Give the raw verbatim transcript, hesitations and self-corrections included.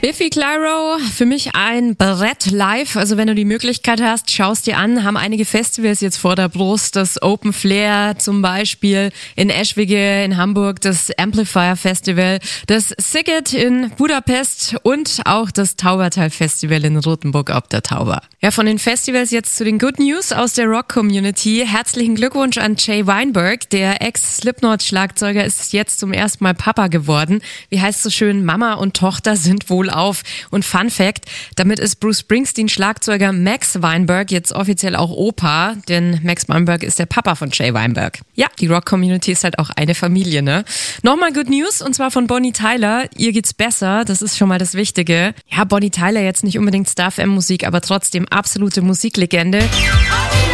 Biffy Clyro, für mich ein Brett live. Also wenn du die Möglichkeit hast, schaust dir an, haben einige Festivals jetzt vor der Brust. Das Open Flair zum Beispiel in Eschwege in Hamburg, das Amplifier Festival, das Sziget in Budapest und auch das Taubertal Festival in Rothenburg ob der Tauber. Ja, von den Festivals jetzt zu den Good News aus der Rock-Community. Herzlichen Glückwunsch an Jay Weinberg. Der Ex-Slipknot-Schlagzeuger ist jetzt zum ersten Mal Papa geworden. Wie heißt so schön, Mama und Tochter sind wohl auf. Und Fun Fact, damit ist Bruce Springsteen Schlagzeuger Max Weinberg jetzt offiziell auch Opa, denn Max Weinberg ist der Papa von Jay Weinberg. Ja, die Rock-Community ist halt auch eine Familie, ne? Nochmal Good News, und zwar von Bonnie Tyler. Ihr geht's besser, das ist schon mal das Wichtige. Ja, Bonnie Tyler jetzt nicht unbedingt Star-F M-Musik, aber trotzdem absolute Musiklegende.